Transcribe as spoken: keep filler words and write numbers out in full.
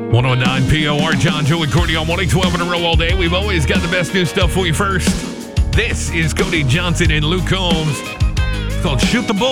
one oh nine P O R, John, Joey, Courtney on morning, twelve in a row all day. We've always got the best new stuff for you first. This is Cody Johnson and Luke Combs. It's called Shoot the Bull.